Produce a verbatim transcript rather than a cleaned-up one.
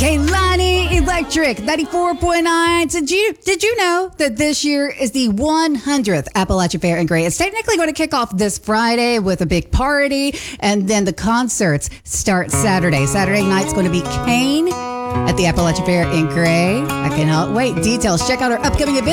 Kaylani Electric ninety-four point nine. Did you did you know that this year is the one hundredth Appalachia Fair in Gray? It's technically going to kick off this Friday with a big party, and then the concerts start Saturday. Saturday night's going to be Kane at the Appalachia Fair in Gray. I cannot wait. Details, check out our upcoming events